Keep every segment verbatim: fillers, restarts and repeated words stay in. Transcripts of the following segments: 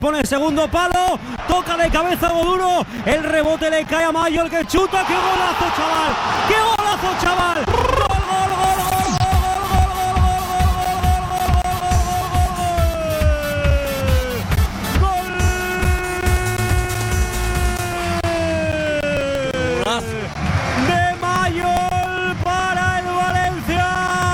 pone el segundo palo, toca de cabeza Goduro, el rebote le cae a Mayo, el que chuta. ¡Qué golazo, chaval! ¡Qué golazo, chaval! ¡Gol, gol, gol, gol, gol, gol, gol, gol, gol, gol, gol, gol, gol, gol, gol, gol, gol, gol de Mayo para el Valencia!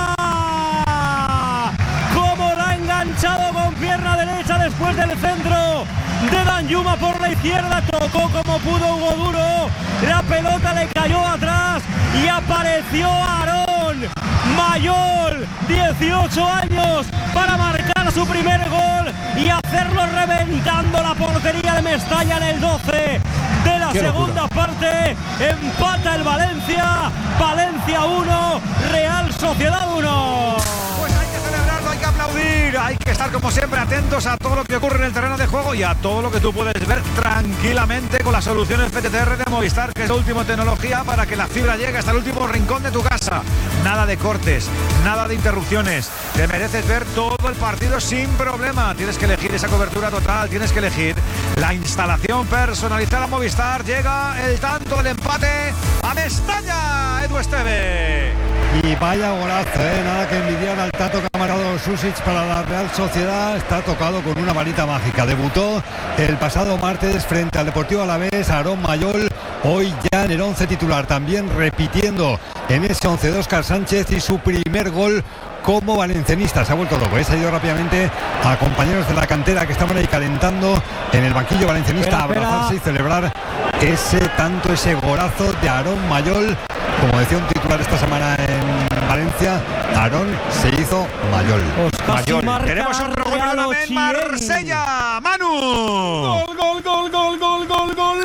Como la ha enganchado con pierna derecha después del centro de Danjuma por la izquierda, tocó como pudo Hugo Duro, la pelota le cayó atrás y apareció Aarón Mayol, dieciocho años, para marcar su primer gol y hacerlo reventando la portería de Mestalla en el doce de la segunda parte. Empata el Valencia, Valencia uno, Real Sociedad uno. Pues hay que celebrarlo, hay que aplaudir, hay que estar como siempre atentos a todo lo que ocurre en el terreno de juego y a todo lo que tú puedes ver tranquilamente con las soluciones P T T R de Movistar, que es la última tecnología para que la fibra llegue hasta el último rincón de tu casa. Nada de cortes, nada de interrupciones, te mereces ver todo el partido sin problema. Tienes que elegir esa cobertura total, tienes que elegir la instalación personalizada Movistar. Llega el tanto, el empate a Mestalla, Edu Esteve. Y vaya golazo, ¿eh? Nada que envidiar al Tato Camarado Susic para la Real Sociedad. Está tocado con una varita mágica. Debutó el pasado martes frente al Deportivo Alavés, Aarón Mayol. Hoy ya en el once titular, también repitiendo en ese once de Óscar Sánchez, y su primer gol como valencianista. Se ha vuelto loco, ¿eh? Se ha ido rápidamente a compañeros de la cantera que estaban ahí calentando en el banquillo valencianista, a abrazarse y celebrar ese tanto, ese golazo de Aarón Mayol. Como decía un titular esta semana en Valencia, Aarón se hizo Mayol. Mayol. Tenemos otro gol en Marsella, Manu. Gol, gol, gol, gol, gol, gol, gol.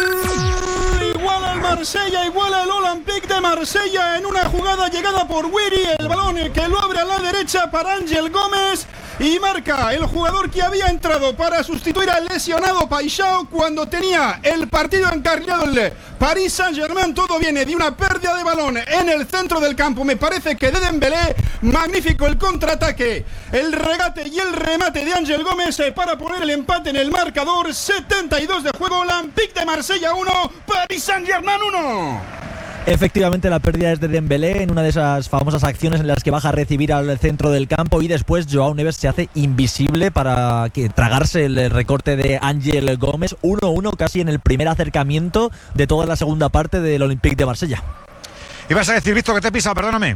Igual al Marsella, igual al Olympique de Marsella en una jugada llegada por Wiri. El balón que lo abre a la derecha para Ángel Gómez. Y marca el jugador que había entrado para sustituir al lesionado Paixão cuando tenía el partido encarrilado el Paris Saint-Germain. Todo viene de una pérdida de balón en el centro del campo, me parece que de Dembélé. Magnífico el contraataque, el regate y el remate de Ángel Gómez para poner el empate en el marcador. setenta y dos de juego, Olympique de Marsella uno, Paris Saint-Germain uno. Efectivamente, la pérdida es de Dembélé en una de esas famosas acciones en las que baja a recibir al centro del campo y después Joao Neves se hace invisible para que tragarse el recorte de Ángel Gómez. uno uno casi en el primer acercamiento de toda la segunda parte del Olympique de Marsella. Ibas a decir, Víctor, que te he pisado, perdóname.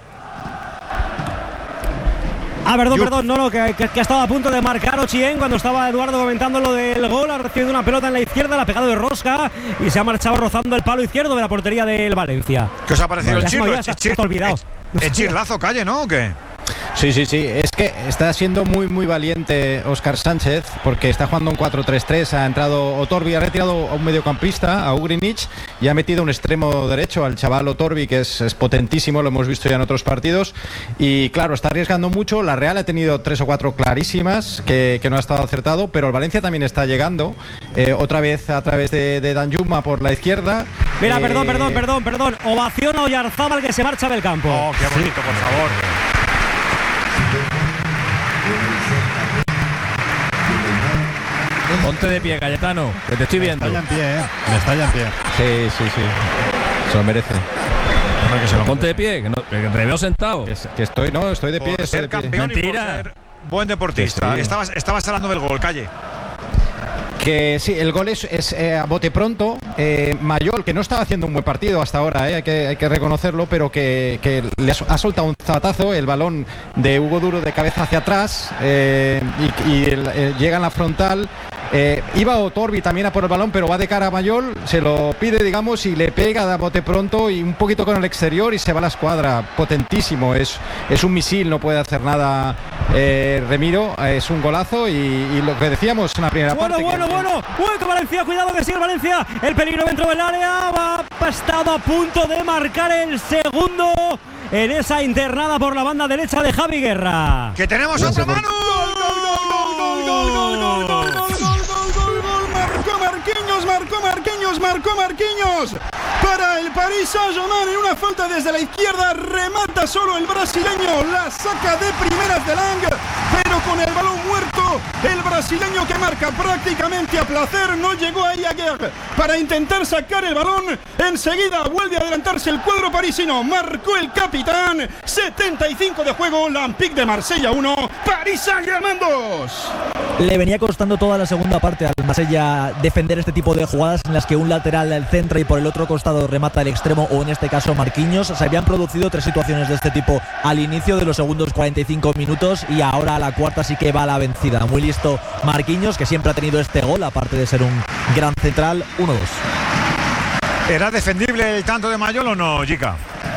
Ah, perdón, Yo. perdón, no, no, que, que, que ha estado a punto de marcar Ochien cuando estaba Eduardo comentando lo del gol. Ha recibido una pelota en la izquierda, la ha pegado de rosca y se ha marchado rozando el palo izquierdo de la portería del Valencia. ¿Qué os ha parecido vale, el chirlo? Ya se me ha olvidado. ¿Es chirlazo, calle, no o qué? Sí, sí, sí, es que está siendo muy muy valiente Óscar Sánchez porque está jugando un cuatro tres tres, ha entrado Otorbi, ha retirado a un mediocampista, a Ugrinic, y ha metido un extremo derecho al chaval Otorbi, que es, es potentísimo, lo hemos visto ya en otros partidos, y claro, está arriesgando mucho. La Real ha tenido tres o cuatro clarísimas que, que no ha estado acertado, pero el Valencia también está llegando, eh, otra vez a través de, de Danjuma por la izquierda. Mira, eh, perdón, perdón, perdón, perdón, ovación a Oyarzábal que se marcha del campo. Oh, qué bonito, sí. Por favor. Ponte de pie, Cayetano, que te estoy viendo. Me estalla en pie, ¿eh? Me estalla en pie. Sí, sí, sí. Se lo merece. No, que se lo Ponte de pie, que, no, que te veo sentado. Que, que estoy, no, estoy de pie. Por estoy ser de pie. campeón Mentira. Y por ser buen deportista. Sí, sí. Estabas, estabas hablando del gol, calle. Que sí, el gol es, es eh, a bote pronto. eh, Mayol, que no estaba haciendo un buen partido hasta ahora, eh, hay, que, hay que reconocerlo, pero que, que le ha, ha soltado un zapatazo, el balón de Hugo Duro de cabeza hacia atrás, eh, y, y el, eh, llega en la frontal. Eh, iba Otorbi también a por el balón, pero va de cara a Mayol, se lo pide, digamos, y le pega de bote pronto y un poquito con el exterior y se va a la escuadra. Potentísimo, es, es un misil, no puede hacer nada eh, Remiro, es un golazo y, y lo que decíamos en la primera bueno, parte. Bueno, bueno, bueno, bueno, Valencia, cuidado que sigue Valencia, el peligro dentro del área, va, ha estado a punto de marcar el segundo en esa internada por la banda derecha de Javi Guerra. ¡Que tenemos otro mano! ¡Gol, gol, gol, gol, gol, gol, gol, gol! Marcó Marquinhos, marcó Marquinhos, marcó Marquinhos para el Paris Saint-Germain en una falta desde la izquierda. Remata solo el brasileño, la saca de primeras de Lang, pero con el balón muerto El brasileño que marca prácticamente a placer no llegó ahí a Guerre para intentar sacar el balón. Enseguida vuelve a adelantarse el cuadro parisino. Marcó el capitán. setenta y cinco de juego. Olympique de Marsella uno, Paris Saint-Germain dos. Le venía costando toda la segunda parte al Marsella defender este tipo de jugadas en las que un lateral al centro y por el otro costado remata el extremo, o en este caso Marquinhos. Se habían producido tres situaciones de este tipo al inicio de los segundos cuarenta y cinco minutos y ahora a la cuarta sí que va a la vencida. Muy listo Marquinhos, que siempre ha tenido este gol, aparte de ser un gran central. Uno dos. ¿Era defendible el tanto de Mayol o no, Jica?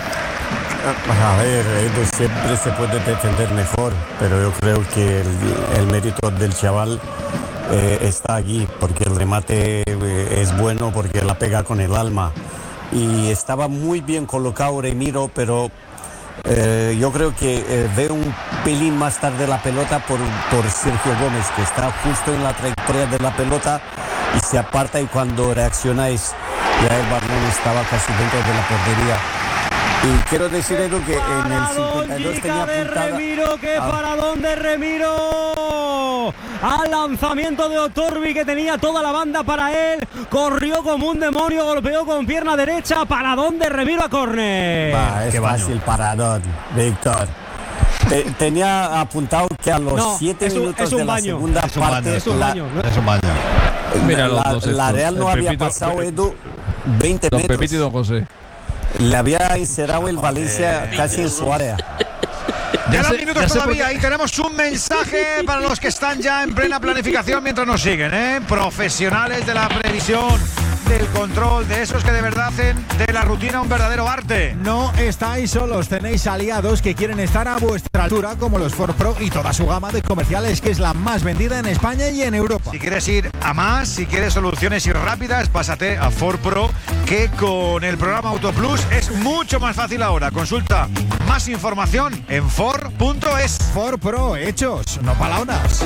A ver, Edu siempre se puede defender mejor, pero yo creo que el, el mérito del chaval eh, está aquí, porque el remate eh, es bueno, porque la pega con el alma. Y estaba muy bien colocado Remiro, pero eh, yo creo que eh, ve un pelín más tarde la pelota por, por Sergio Gómez, que está justo en la trayectoria de la pelota y se aparta, y cuando reaccionáis ya el balón estaba casi dentro de la portería. Y quiero decir, Edu, que en el cincuenta y dos tenía apuntada... Remiro, ¡qué ah. paradón de Remiro! Al lanzamiento de Otorbi, que tenía toda la banda para él. Corrió como un demonio, golpeó con pierna derecha. Paradón de Remiro a córner. Va, es fácil paradón, Víctor. Te, tenía apuntado que a los siete no, minutos de la baño. segunda es parte... Baño, es un la, baño, ¿no? Es un baño. Mira la, los dos la Real no el había Pepito, pasado, Pe- Edu, veinte Don metros. Pepito y Don José. Le había encerrado el Valencia eh, casi en su área. Quedan minutos todavía y tenemos un mensaje para los que están ya en plena planificación mientras nos siguen, ¿eh? Profesionales de la previsión, del control, de esos que de verdad hacen de la rutina un verdadero arte. No estáis solos, tenéis aliados que quieren estar a vuestra altura, como los Ford Pro y toda su gama de comerciales, que es la más vendida en España y en Europa. Si quieres ir a más, si quieres soluciones y rápidas, pásate a Ford Pro, que con el programa Auto Plus es mucho más fácil ahora. Consulta más información en Ford punto es. Ford Pro, hechos, no palabras.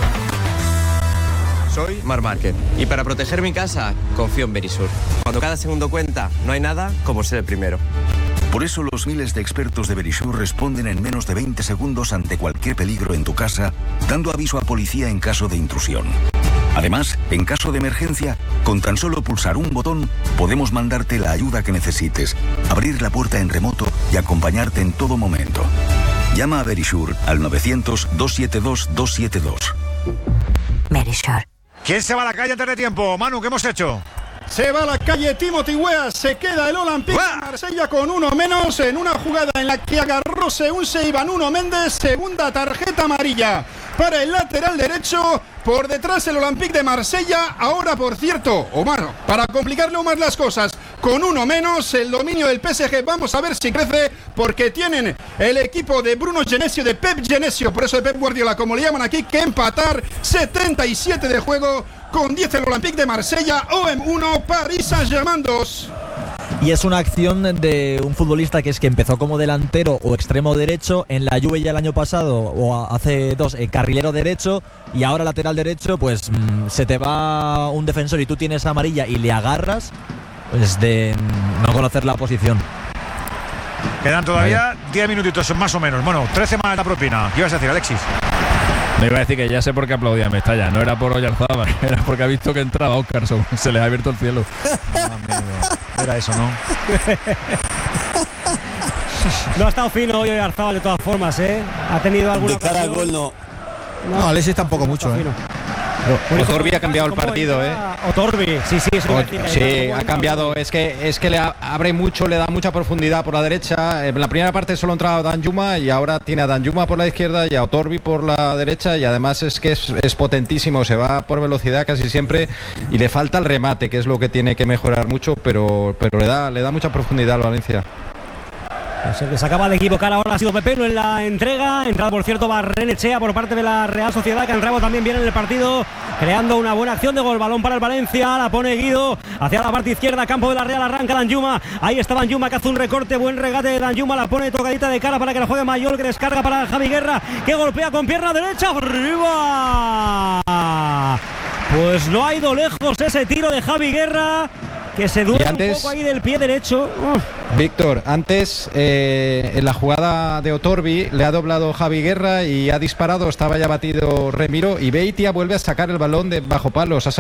Soy Marc Márquez y para proteger mi casa confío en Verisur. Cuando cada segundo cuenta, no hay nada como ser el primero. Por eso los miles de expertos de Verisur responden en menos de veinte segundos ante cualquier peligro en tu casa, dando aviso a policía en caso de intrusión. Además, en caso de emergencia, con tan solo pulsar un botón, podemos mandarte la ayuda que necesites, abrir la puerta en remoto y acompañarte en todo momento. Llama a Verisur al novecientos, doscientos setenta y dos, doscientos setenta y dos. Verisur. ¿Quién se va a la calle antes de tiempo? Manu, ¿qué hemos hecho? Se va a la calle Timothy Weah, se queda el Olympique de Marsella con uno menos en una jugada en la que agarróse un Seiban Nuno Méndez, segunda tarjeta amarilla para el lateral derecho. Por detrás el Olympique de Marsella, ahora por cierto, Omar, para complicarle aún más las cosas, con uno menos el dominio del P S G, vamos a ver si crece, porque tienen el equipo de Bruno Genesio, de Pep Genesio, por eso de Pep Guardiola, como le llaman aquí, que empatar. Setenta y siete de juego, con diez el Olympique de Marsella, O M uno, Paris Saint-Germain dos. Y es una acción de un futbolista que es que empezó como delantero o extremo derecho, en la Juve ya el año pasado o hace dos, eh, carrilero derecho, y ahora lateral derecho. Pues mmm, se te va un defensor y tú tienes amarilla y le agarras, pues de no conocer la posición. Quedan todavía diez minutitos más o menos. Bueno, trece más la propina. ¿Qué ibas a decir, Alexis? Me iba a decir que ya sé por qué aplaudía Mestalla. No era por Oyarzábal, era porque ha visto que entraba Óscarson. Se les ha abierto el cielo. Ah, era eso, ¿no? No ha estado fino hoy Oyarzábal de todas formas, ¿eh? Ha tenido alguna de cara al ocasión. gol no. No, Alexis tampoco mucho, ¿eh? Otorbi ha cambiado el partido, ¿eh? Otorbi, sí, sí, es o, sí, ha cambiado. Es que es que le abre mucho, le da mucha profundidad por la derecha. En la primera parte solo entraba Danjuma y ahora tiene a Danjuma por la izquierda y a Otorbi por la derecha, y además es que es, es potentísimo, se va por velocidad casi siempre y le falta el remate, que es lo que tiene que mejorar mucho, pero, pero le da, le da mucha profundidad al Valencia. Se les acaba de equivocar ahora, ha sido Pepeno en la entrega. Entrada, por cierto, Barrenechea por parte de la Real Sociedad, que Enrabo también viene en el partido, creando una buena acción de gol. Balón para el Valencia, la pone Guido hacia la parte izquierda, campo de la Real, arranca Danjuma. Ahí está Danjuma, que hace un recorte, buen regate de Danjuma, la pone tocadita de cara para que la juegue Mayol, que descarga para Javi Guerra, que golpea con pierna derecha, arriba. Pues no ha ido lejos ese tiro de Javi Guerra. Que se duele antes, un poco ahí del pie derecho. Uf. Víctor, antes eh, en la jugada de Otorbi le ha doblado Javi Guerra y ha disparado, estaba ya batido Remiro y Beitia vuelve a sacar el balón de bajo palos. Ha